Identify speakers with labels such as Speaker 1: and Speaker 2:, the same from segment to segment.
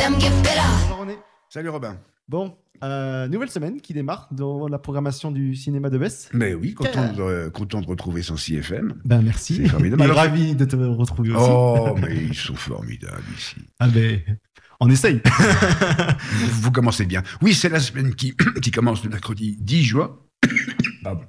Speaker 1: them get better.
Speaker 2: Bonjour René.
Speaker 3: Salut Robin.
Speaker 2: Bon, nouvelle semaine qui démarre dans la programmation du cinéma de Besse.
Speaker 3: Mais oui, content de retrouver son CFM.
Speaker 2: Ben merci.
Speaker 3: C'est formidable.
Speaker 2: Et
Speaker 3: Alors,
Speaker 2: ravi de te retrouver aussi.
Speaker 3: Oh, mais ils sont formidables ici.
Speaker 2: Ah ben, on essaye.
Speaker 3: Vous commencez bien. Oui, c'est la semaine qui commence le mercredi 10 juin. Pardon.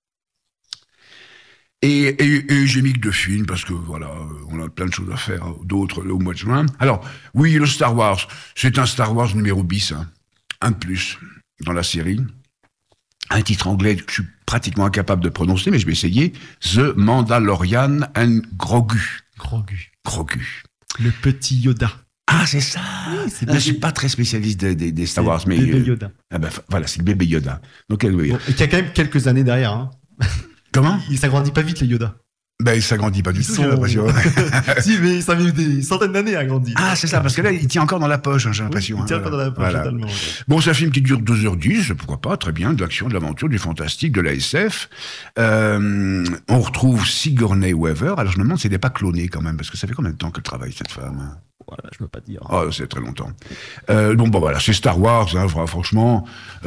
Speaker 3: Et j'ai mis que 2 films parce que voilà, on a plein de choses à faire, d'autres au mois de juin. Alors, oui, le Star Wars, c'est un Star Wars numéro bis, hein. Un de plus dans la série. Un titre anglais que je suis pratiquement incapable de prononcer, mais je vais essayer. The Mandalorian and Grogu. Grogu.
Speaker 2: Le petit Yoda.
Speaker 3: Ah, c'est ça.
Speaker 2: Oui, c'est
Speaker 3: Je suis pas très spécialiste des Star Wars, mais
Speaker 2: bébé Yoda.
Speaker 3: voilà, c'est le bébé Yoda. Donc,
Speaker 2: Bon, et qui a quand même quelques années derrière. Hein.
Speaker 3: Comment?
Speaker 2: Il s'agrandit pas vite les Yoda.
Speaker 3: Ben, il s'agrandit pas du tout, j'ai l'impression.
Speaker 2: Si, mais ça a mis des centaines d'années à grandir.
Speaker 3: Ah, c'est ça, parce que là, il tient encore dans la poche, hein, j'ai l'impression.
Speaker 2: Il tient encore dans la poche, totalement.
Speaker 3: Bon, c'est un film qui dure 2h10, pourquoi pas, très bien, de l'action, de l'aventure, du fantastique, de la SF. On retrouve Sigourney Weaver. Alors, je me demande si elle n'est pas clonée quand même, parce que ça fait combien de temps qu'elle travaille, cette femme?
Speaker 2: Voilà, je ne peux pas dire.
Speaker 3: Oh, c'est très longtemps. Donc, bon, voilà, c'est Star Wars, hein, franchement.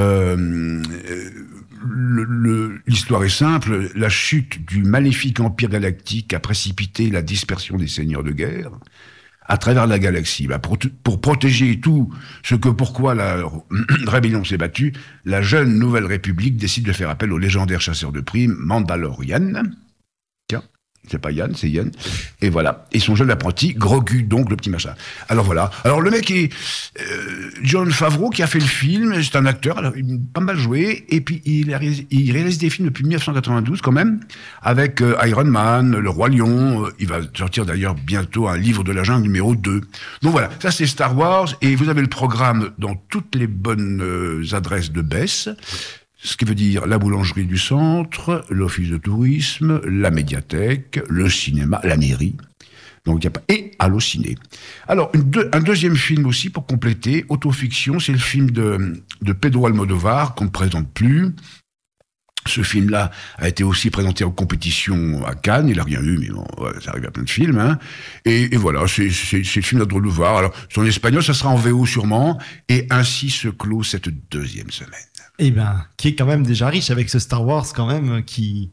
Speaker 3: L'histoire est simple. La chute du maléfique empire galactique a précipité la dispersion des seigneurs de guerre à travers la galaxie. Pour protéger tout ce que pourquoi la rébellion s'est battue, la jeune Nouvelle République décide de faire appel au légendaire chasseur de primes Mandalorian. Tiens, c'est pas Yann, c'est Yann. Et voilà. Et son jeune apprenti, Grogu, donc le petit machin. Alors voilà. Alors le mec est Jon Favreau qui a fait le film. C'est un acteur, alors, il a pas mal joué. Et puis il réalise des films depuis 1992 quand même, avec Iron Man, Le Roi Lion. Il va sortir d'ailleurs bientôt un livre de la jungle numéro 2. Donc voilà, ça c'est Star Wars. Et vous avez le programme dans toutes les bonnes adresses de Besse. Ce qui veut dire la boulangerie du centre, l'office de tourisme, la médiathèque, le cinéma, la mairie. Donc, et Allociné. Alors, un deuxième film aussi pour compléter, autofiction, c'est le film de Pedro Almodovar qu'on ne présente plus. Ce film-là a été aussi présenté en compétition à Cannes, il n'a rien eu, mais bon, ça arrive à plein de films. Hein. Et voilà, c'est le film d'Almodovar. Alors, c'est en espagnol, ça sera en VO sûrement, et ainsi se clôt cette deuxième semaine.
Speaker 2: Eh ben, qui est quand même déjà riche avec ce Star Wars quand même qui...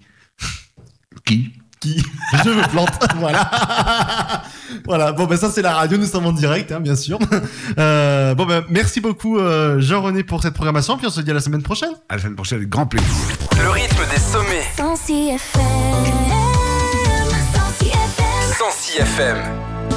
Speaker 2: Je me plante, voilà. Voilà, bon ben ça c'est la radio, nous sommes en direct, hein, bien sûr. Bon ben merci beaucoup Jean-René pour cette programmation, puis on se dit à la semaine prochaine.
Speaker 3: À la semaine prochaine, avec grand plaisir.
Speaker 4: Le rythme des sommets.
Speaker 1: 106 FM. 106 FM.
Speaker 4: 106 FM.